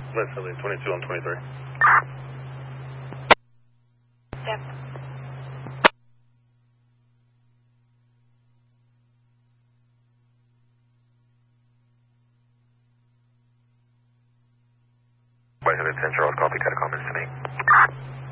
Let's have 22 on 23. Yep. By 10 Charles, copy, 10 comments to me.